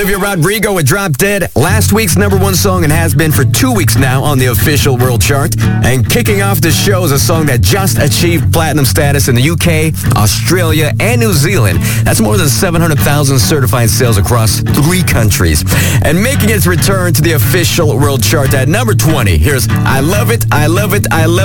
Olivia Rodrigo with Drop Dead, last week's #1 song and has been for 2 weeks now on the official world chart. And kicking off the show is a song that just achieved platinum status in the UK, Australia, and New Zealand. That's more than 700,000 certified sales across 3 countries. And making its return to the official world chart at number 20, here's I Love It, I Love It, I Love It.